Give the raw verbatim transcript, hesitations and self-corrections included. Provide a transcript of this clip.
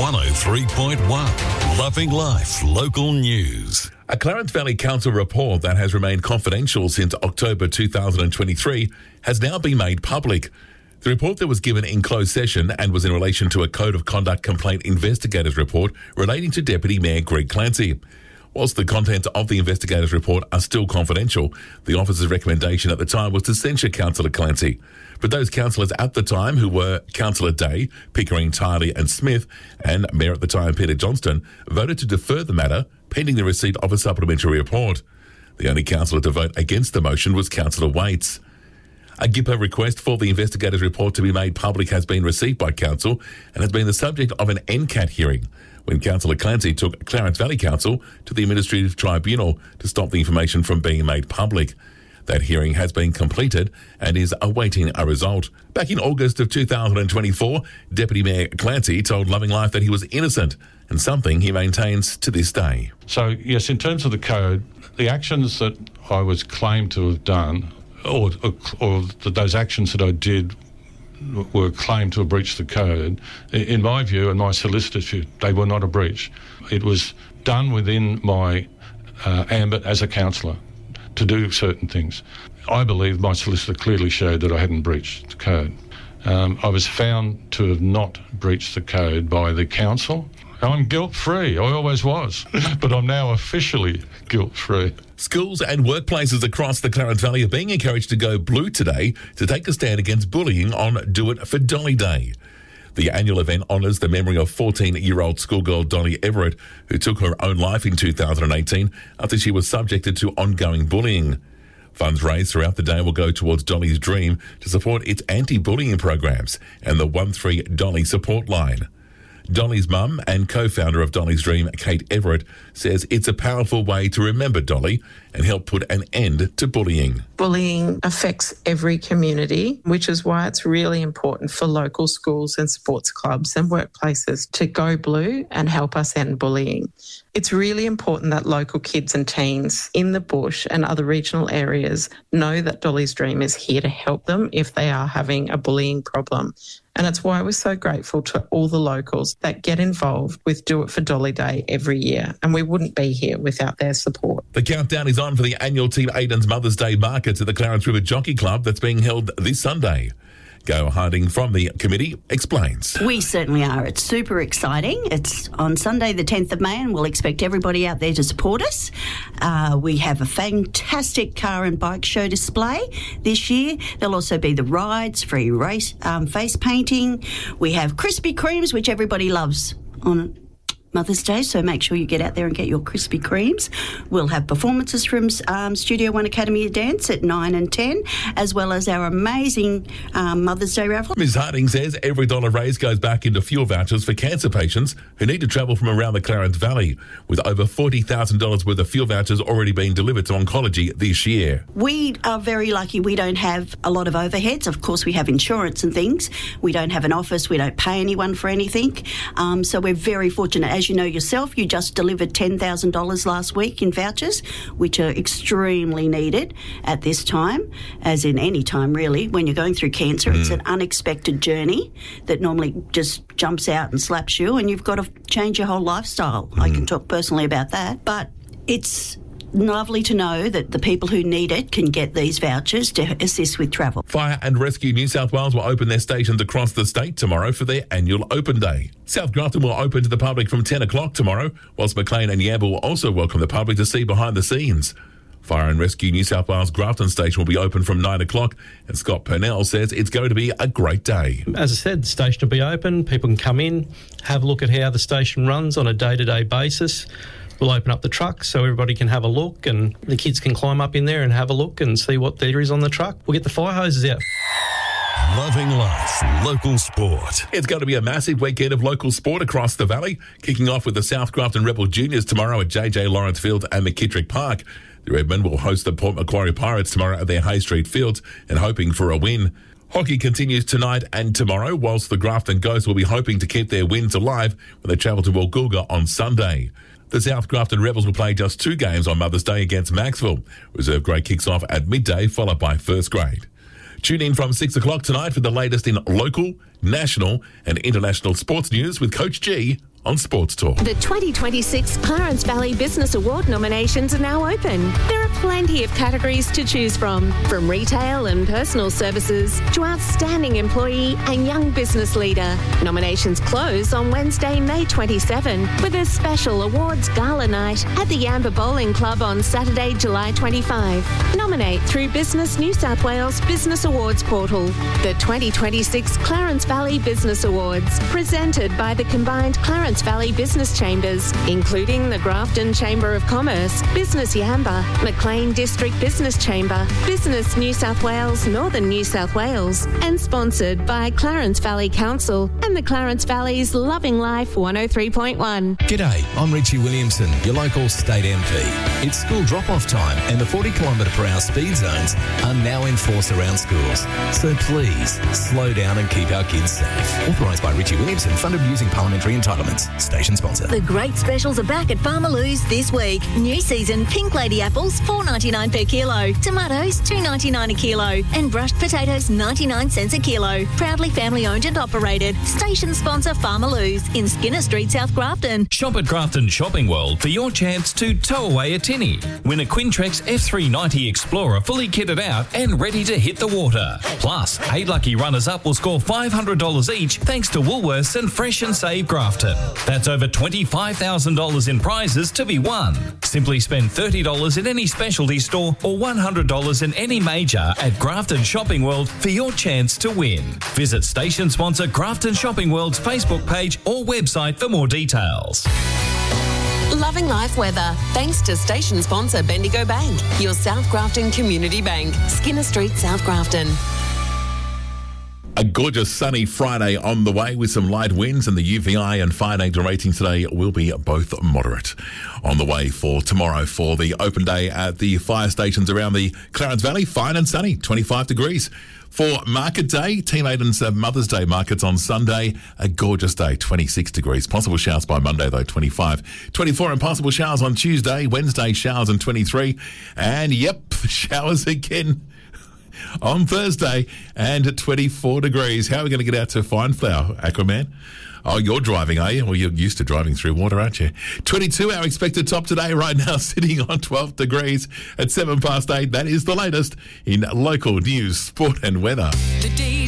one oh three point one. Loving Life Local News. A Clarence Valley Council report that has remained confidential since October two thousand twenty-three has now been made public. The report that was given in closed session and was in relation to a Code of Conduct Complaint Investigators report relating to Deputy Mayor Greg Clancy. Whilst the contents of the investigators' report are still confidential, the officer's recommendation at the time was to censure Councillor Clancy. But those councillors at the time, who were Councillor Day, Pickering, Tiley and Smith, and Mayor at the time Peter Johnston, voted to defer the matter pending the receipt of a supplementary report. The only councillor to vote against the motion was Councillor Waits. A G I P A request for the investigators' report to be made public has been received by Council and has been the subject of an N C A T hearing, when Councillor Clancy took Clarence Valley Council to the Administrative Tribunal to stop the information from being made public. That hearing has been completed and is awaiting a result. Back in August of two thousand twenty-four, Deputy Mayor Clancy told Loving Life that he was innocent, and something he maintains to this day. So, yes, in terms of the code, the actions that I was claimed to have done, or, or, or those actions that I did were claimed to have breached the code, in my view and my solicitor's view, they were not a breach. It was done within my uh, ambit as a councillor to do certain things. I believe my solicitor clearly showed that I hadn't breached the code. Um, I was found to have not breached the code by the council. I'm guilt-free. I always was. But I'm now officially guilt-free. Schools and workplaces across the Clarence Valley are being encouraged to go blue today to take a stand against bullying on Do It for Dolly Day. The annual event honours the memory of fourteen-year-old schoolgirl Dolly Everett, who took her own life in two thousand eighteen after she was subjected to ongoing bullying. Funds raised throughout the day will go towards Dolly's Dream to support its anti-bullying programs and the one three Dolly support line. Dolly's mum and co-founder of Dolly's Dream, Kate Everett, says it's a powerful way to remember Dolly and help put an end to bullying. Bullying affects every community, which is why it's really important for local schools and sports clubs and workplaces to go blue and help us end bullying. It's really important that local kids and teens in the bush and other regional areas know that Dolly's Dream is here to help them if they are having a bullying problem. And it's why we're so grateful to all the locals that get involved with Do It for Dolly Day every year. And we wouldn't be here without their support. The countdown is on for the annual Team Aidan's Mother's Day market at the Clarence River Jockey Club that's being held this Sunday. Go Harding from the committee explains. We certainly are. It's super exciting. It's on Sunday the tenth of May and we'll expect everybody out there to support us. Uh, we have a fantastic car and bike show display this year. There'll also be the rides, free race, um, face painting. We have Krispy Kremes, which everybody loves on Mother's Day, so make sure you get out there and get your Krispy Kremes. We'll have performances from um, Studio One Academy of Dance at nine and ten, as well as our amazing um, Mother's Day raffle. Miz Harding says every dollar raised goes back into fuel vouchers for cancer patients who need to travel from around the Clarence Valley, with over forty thousand dollars worth of fuel vouchers already being delivered to oncology this year. We are very lucky we don't have a lot of overheads. Of course, we have insurance and things. We don't have an office. We don't pay anyone for anything. Um, so we're very fortunate. As you know yourself, you just delivered ten thousand dollars last week in vouchers, which are extremely needed at this time, as in any time really. When you're going through cancer, mm. it's an unexpected journey that normally just jumps out and slaps you, and you've got to change your whole lifestyle. Mm. I can talk personally about that, but it's lovely to know that the people who need it can get these vouchers to assist with travel. Fire and Rescue New South Wales will open their stations across the state tomorrow for their annual open day. South Grafton will open to the public from ten o'clock tomorrow, whilst Maclean and Yamba will also welcome the public to see behind the scenes. Fire and Rescue New South Wales Grafton Station will be open from nine o'clock, and Scott Purnell says it's going to be a great day. As I said, the station will be open. People can come in, have a look at how the station runs on a day-to-day basis. We'll open up the truck so everybody can have a look, and the kids can climb up in there and have a look and see what there is on the truck. We'll get the fire hoses out. Loving Life Local Sport. It's going to be a massive weekend of local sport across the valley, kicking off with the South Grafton Rebel Juniors tomorrow at J J Lawrence Field and McKittrick Park. The Redmen will host the Port Macquarie Pirates tomorrow at their Hay Street Fields and hoping for a win. Hockey continues tonight and tomorrow, whilst the Grafton Ghosts will be hoping to keep their wins alive when they travel to Walgooga on Sunday. The South Grafton Rebels will play just two games on Mother's Day against Maxwell. Reserve grade kicks off at midday, followed by first grade. Tune in from six o'clock tonight for the latest in local, national and international sports news with Coach G on Sports Talk. The twenty twenty-six Clarence Valley Business Award nominations are now open. There are plenty of categories to choose from, from retail and personal services to outstanding employee and young business leader. Nominations close on Wednesday, May twenty-seventh, with a special awards gala night at the Amber Bowling Club on Saturday, July twenty-fifth. Nominate through Business New South Wales Business Awards portal. The twenty twenty-six Clarence Valley Business Awards, presented by the combined Clarence Valley Business Chambers, including the Grafton Chamber of Commerce, Business Yamba, Maclean District Business Chamber, Business New South Wales, Northern New South Wales, and sponsored by Clarence Valley Council and the Clarence Valley's Loving Life one oh three point one. G'day, I'm Richie Williamson, your local state M P. It's school drop-off time and the forty kilometre per hour speed zones are now in force around schools. So please, slow down and keep our kids safe. Authorised by Richie Williamson, funded using parliamentary entitlements. Station sponsor. The great specials are back at Farmer Lou's this week. New season Pink Lady apples four dollars ninety-nine per kilo, tomatoes two dollars ninety-nine a kilo, and brushed potatoes ninety-nine cents a kilo. Proudly family owned and operated. Station sponsor Farmer Lou's in Skinner Street, South Grafton. Shop at Grafton Shopping World for your chance to tow away a tinny. Win a Quintrex F three ninety Explorer fully kitted out and ready to hit the water. Plus, eight lucky runners-up will score five hundred dollars each thanks to Woolworths and Fresh and Save Grafton. That's over twenty-five thousand dollars in prizes to be won. Simply spend thirty dollars in any specialty store or one hundred dollars in any major at Grafton Shopping World for your chance to win. Visit station sponsor Grafton Shopping World's Facebook page or website for more details. Loving life weather, thanks to station sponsor Bendigo Bank, your South Grafton Community Bank, Skinner Street, South Grafton. A gorgeous sunny Friday on the way with some light winds, and the U V I and fire danger rating today will be both moderate. On the way for tomorrow for the open day at the fire stations around the Clarence Valley, fine and sunny, twenty-five degrees. For Market Day, Team Aidan's uh, Mother's Day markets on Sunday, a gorgeous day, twenty-six degrees. Possible showers by Monday, though, twenty-five. twenty-four and possible showers on Tuesday. Wednesday, showers and twenty-three. And, yep, showers again on Thursday and at twenty-four degrees. How are we going to get out to Fineflower, Aquaman? Oh, you're driving, are you? Well, you're used to driving through water, aren't you? twenty-two, our expected top today right now, sitting on twelve degrees at seven past eight. That is the latest in local news, sport and weather.